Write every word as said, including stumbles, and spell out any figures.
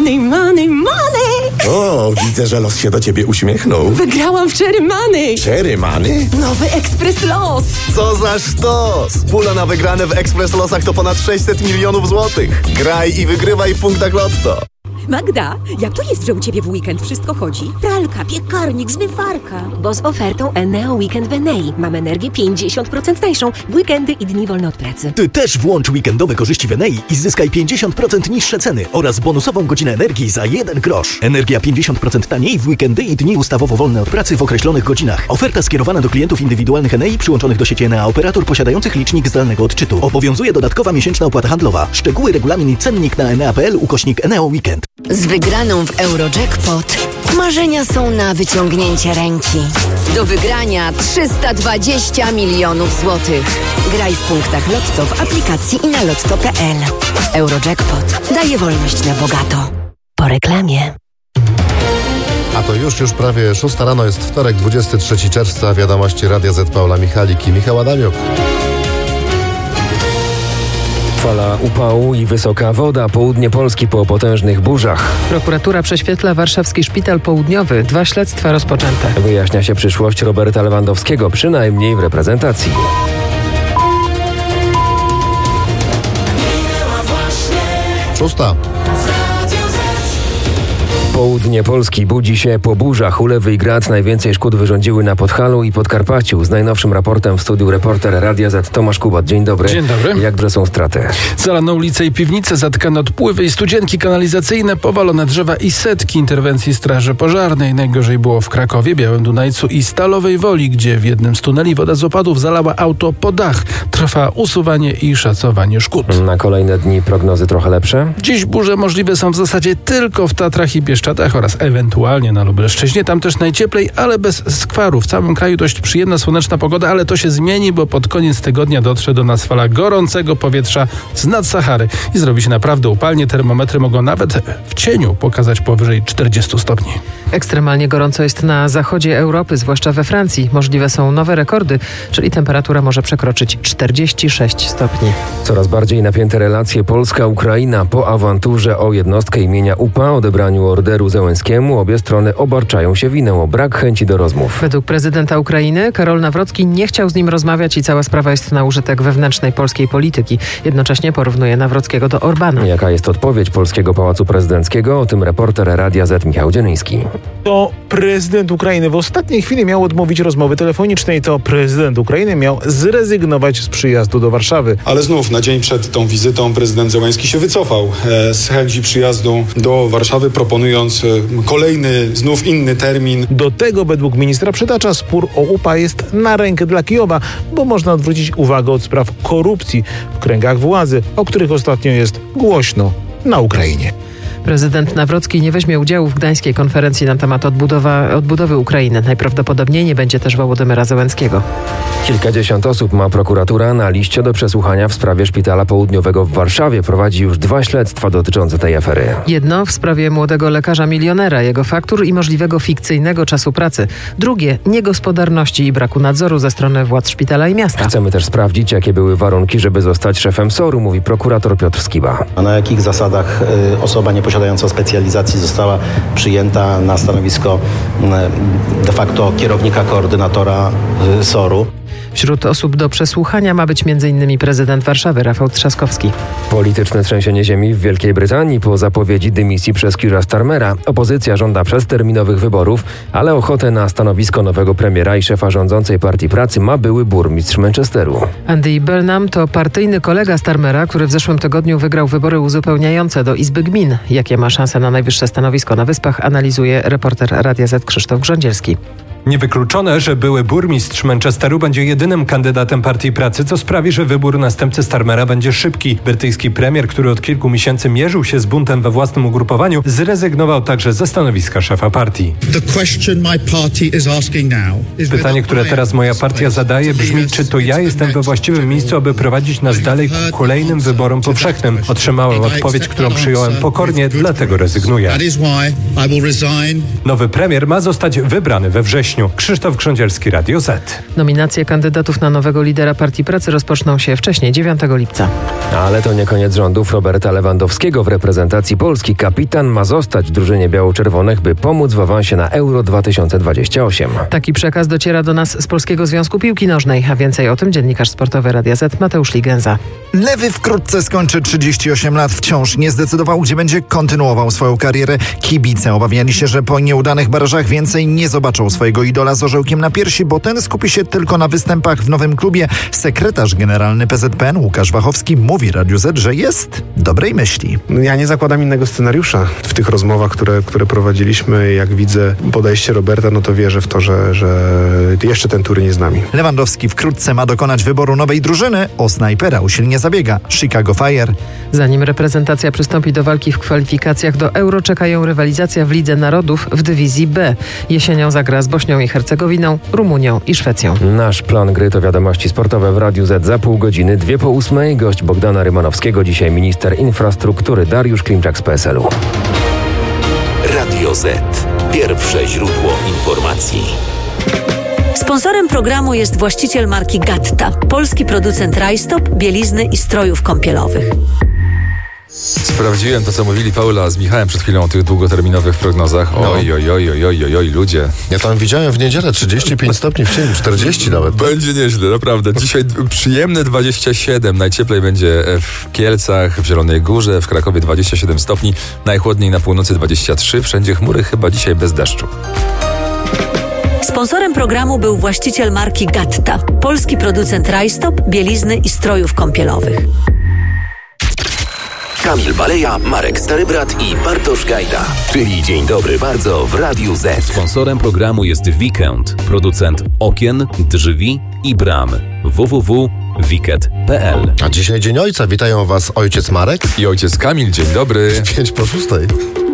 Money, money, money! O, widzę, że los się do ciebie uśmiechnął. Wygrałam w Cherry Money! Cherry Money? Nowy Ekspres Los! Co za sztos! Pula na wygrane w Ekspres Losach to ponad sześćset milionów złotych. Graj i wygrywaj w punktach Lotto. Magda, jak to jest, że u Ciebie w weekend wszystko chodzi? Pralka, piekarnik, zmywarka. Bo z ofertą Eneo Weekend w Enei mam energię pięćdziesiąt procent tańszą w weekendy i dni wolne od pracy. Ty też włącz weekendowe korzyści w Enei i zyskaj pięćdziesiąt procent niższe ceny oraz bonusową godzinę energii za jeden grosz. Energia pięćdziesiąt procent taniej w weekendy i dni ustawowo wolne od pracy w określonych godzinach. Oferta skierowana do klientów indywidualnych Enei przyłączonych do sieci Enea operator posiadających licznik zdalnego odczytu. Obowiązuje dodatkowa miesięczna opłata handlowa. Szczegóły, regulamin i cennik na enea.pl ukośnik Eneo Weekend. Z wygraną w Eurojackpot marzenia są na wyciągnięcie ręki. Do wygrania trzysta dwadzieścia milionów złotych. Graj w punktach Lotto w aplikacji i na lotto kropka p l. Eurojackpot daje wolność na bogato. Po reklamie. A to już, już prawie szósta rano, jest wtorek, dwudziestego trzeciego czerwca. Wiadomości Radia Z, Paula Michalik i Michał Adamiuk. Fala upału i wysoka woda. Południe Polski po potężnych burzach. Prokuratura prześwietla warszawski szpital południowy. Dwa śledztwa rozpoczęte. Wyjaśnia się przyszłość Roberta Lewandowskiego, przynajmniej w reprezentacji. Szósta. Południe Polski budzi się po burzach. Ulewy i grad najwięcej szkód wyrządziły na Podhalu i Podkarpaciu. Z najnowszym raportem w studiu reporter Radia Z Tomasz Kubat. Dzień dobry. Dzień dobry. Jak duże są straty? Zalano ulice i piwnice, zatkane odpływy i studzienki kanalizacyjne, powalone drzewa i setki interwencji Straży Pożarnej. Najgorzej było w Krakowie, Białym Dunajcu i Stalowej Woli, gdzie w jednym z tuneli woda z opadów zalała auto po dach. Trwa usuwanie i szacowanie szkód. Na kolejne dni prognozy trochę lepsze? Dziś burze możliwe są w zasadzie tylko w Tatrach i Bieszczadach oraz ewentualnie na Lubelszczyźnie. Tam też najcieplej, ale bez skwaru. W całym kraju dość przyjemna, słoneczna pogoda, ale to się zmieni, bo pod koniec tygodnia dotrze do nas fala gorącego powietrza z nad Sahary i zrobi się naprawdę upalnie. Termometry mogą nawet w cieniu pokazać powyżej czterdziestu stopni. Ekstremalnie gorąco jest na zachodzie Europy, zwłaszcza we Francji. Możliwe są nowe rekordy, czyli temperatura może przekroczyć czterdzieści sześć stopni. Coraz bardziej napięte relacje Polska-Ukraina. Po awanturze o jednostkę imienia U P A, odebraniu orderu Zełenskiemu, obie strony obarczają się winą o brak chęci do rozmów. Według prezydenta Ukrainy Karol Nawrocki nie chciał z nim rozmawiać i cała sprawa jest na użytek wewnętrznej polskiej polityki. Jednocześnie porównuje Nawrockiego do Orbana. Jaka jest odpowiedź polskiego Pałacu Prezydenckiego? O tym reporter Radia Z Michał Dzienyński. To prezydent Ukrainy w ostatniej chwili miał odmówić rozmowy telefonicznej. To prezydent Ukrainy miał zrezygnować z przyjazdu do Warszawy. Ale znów na dzień przed tą wizytą prezydent Zełenski się wycofał z chęci przyjazdu do Warszawy, proponując kolejny, znów inny termin. Do tego według ministra Przytacza spór o U P A jest na rękę dla Kijowa, bo można odwrócić uwagę od spraw korupcji w kręgach władzy, o których ostatnio jest głośno na Ukrainie. Prezydent Nawrocki nie weźmie udziału w gdańskiej konferencji na temat odbudowa, odbudowy Ukrainy. Najprawdopodobniej nie będzie też Wołodymyra Zełenskiego. Kilkadziesiąt osób ma prokuratura na liście do przesłuchania w sprawie Szpitala Południowego w Warszawie. Prowadzi już dwa śledztwa dotyczące tej afery. Jedno w sprawie młodego lekarza milionera, jego faktur i możliwego fikcyjnego czasu pracy. Drugie niegospodarności i braku nadzoru ze strony władz szpitala i miasta. Chcemy też sprawdzić, jakie były warunki, żeby zostać szefem S O R-u, mówi prokurator Piotr Skiba. A na jakich zasadach y, osoba nieposiadająca specjalizacji została przyjęta na stanowisko y, de facto kierownika, koordynatora y, S O R-u. Wśród osób do przesłuchania ma być między innymi prezydent Warszawy Rafał Trzaskowski. Polityczne trzęsienie ziemi w Wielkiej Brytanii po zapowiedzi dymisji przez Keira Starmera. Opozycja żąda przedterminowych wyborów, ale ochotę na stanowisko nowego premiera i szefa rządzącej Partii Pracy ma były burmistrz Manchesteru. Andy Burnham to partyjny kolega Starmera, który w zeszłym tygodniu wygrał wybory uzupełniające do Izby Gmin. Jakie ma szanse na najwyższe stanowisko na Wyspach, analizuje reporter Radia Z Krzysztof Grządzielski. Niewykluczone, że były burmistrz Manchesteru będzie jedynym kandydatem Partii Pracy, co sprawi, że wybór następcy Starmera będzie szybki. Brytyjski premier, który od kilku miesięcy mierzył się z buntem we własnym ugrupowaniu, zrezygnował także ze stanowiska szefa partii. Pytanie, które teraz moja partia zadaje, brzmi, czy to ja jestem we właściwym miejscu, aby prowadzić nas dalej ku kolejnym wyborom powszechnym. Otrzymałem odpowiedź, którą przyjąłem pokornie, dlatego rezygnuję. Nowy premier ma zostać wybrany we wrześniu. wrześniu. Krzysztof Grządzielski, Radio Z. Nominacje kandydatów na nowego lidera Partii Pracy rozpoczną się wcześniej, dziewiątego lipca. Ale to nie koniec rządów Roberta Lewandowskiego w reprezentacji Polski. Kapitan ma zostać w drużynie biało-czerwonych, by pomóc w awansie na Euro dwa tysiące dwadzieścia osiem. Taki przekaz dociera do nas z Polskiego Związku Piłki Nożnej, a więcej o tym dziennikarz sportowy Radia Z Mateusz Ligenza. Lewy wkrótce skończy trzydzieści osiem lat. Wciąż nie zdecydował, gdzie będzie kontynuował swoją karierę. Kibice obawiali się, że po nieudanych barażach więcej nie zobaczą swojego idola z orzełkiem na piersi, bo ten skupi się tylko na występach w nowym klubie. Sekretarz generalny P Z P N Łukasz Wachowski mówi Radiu Z, że jest dobrej myśli. Ja nie zakładam innego scenariusza w tych rozmowach, które, które prowadziliśmy. Jak widzę podejście Roberta, no to wierzę w to, że, że jeszcze ten turniej z nami. Lewandowski wkrótce ma dokonać wyboru nowej drużyny. O snajpera usilnie zabiega Chicago Fire. Zanim reprezentacja przystąpi do walki w kwalifikacjach do Euro, czekają rywalizacja w Lidze Narodów w dywizji B. Jesienią zagra z Bośnią i Hercegowiną, Rumunią i Szwecją. Nasz plan gry to wiadomości sportowe w Radiu Z za pół godziny, dwie po ósmej. Gość Bogdana Rymanowskiego, dzisiaj minister infrastruktury Dariusz Klimczak z P S L u. Radio Z. Pierwsze źródło informacji. Sponsorem programu jest właściciel marki Gatta, polski producent rajstop, bielizny i strojów kąpielowych. Sprawdziłem to, co mówili Paula z Michałem przed chwilą o tych długoterminowych prognozach. Oj, oj, oj, oj, oj, oj, oj, ludzie. Ja tam widziałem w niedzielę trzydzieści pięć stopni w cieniu, czterdzieści nawet. Będzie nieźle, naprawdę. Dzisiaj przyjemne dwadzieścia siedem. Najcieplej będzie w Kielcach, w Zielonej Górze, w Krakowie dwadzieścia siedem stopni. Najchłodniej na północy dwadzieścia trzy. Wszędzie chmury, chyba dzisiaj bez deszczu. Sponsorem programu był właściciel marki Gatta, polski producent rajstop, bielizny i strojów kąpielowych. Kamil Baleja, Marek Starybrat i Bartosz Gajda. Czyli Dzień Dobry Bardzo w Radiu Z. Sponsorem programu jest Weekend, producent okien, drzwi i bram. w w w kropka wiket kropka p l. A dzisiaj Dzień Ojca. Witają Was ojciec Marek i ojciec Kamil. Dzień dobry. pięć po szóstej.